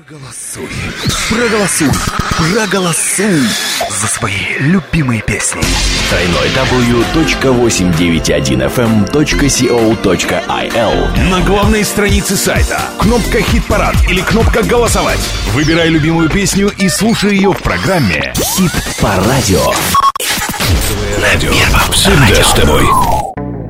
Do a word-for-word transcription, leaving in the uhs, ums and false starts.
Проголосуй, проголосуй, проголосуй за свои любимые песни. дабл ю дабл ю дабл ю точка восемьсот девяносто один эф эм точка си о точка ай эл. На главной странице сайта кнопка «Хит-парад» или кнопка «Голосовать». Выбирай любимую песню и слушай ее в программе «Хит по радио». Радио всегда с тобой.